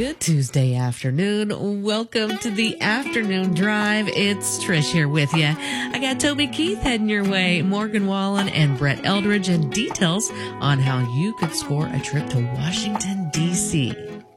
Good Tuesday afternoon. Welcome to the afternoon drive. It's Trish here with you. I got Toby Keith heading your way, Morgan Wallen and Brett Eldridge, and details on how you could score a trip to Washington, D.C.